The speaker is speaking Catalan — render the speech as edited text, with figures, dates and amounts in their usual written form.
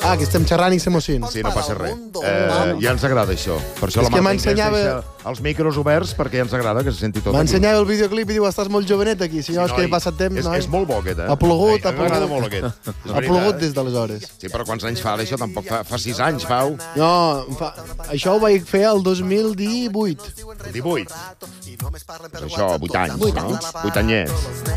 Ah, que estem xerrant i s'emociona. Sí, no passa res. Ja ens agrada això. Per això És la que Marta Ingrés m'ensenyava- deixa els micros oberts perquè ja ens agrada que se senti tot aquí. M'ensenyava el videoclip i diu, estàs molt jovenet aquí. Sí, no, és que he passat temps, noi. És molt bo, aquest, eh? Ha plogut, A mi m'agrada molt, aquest. Ha plogut des d'aleshores. Sí, però quants anys fa d'això? Tampoc fa 6 anys, Pau. No, això ho vaig fer el 2018. El 18. Doncs això, 8 anys, no? 8 anyets.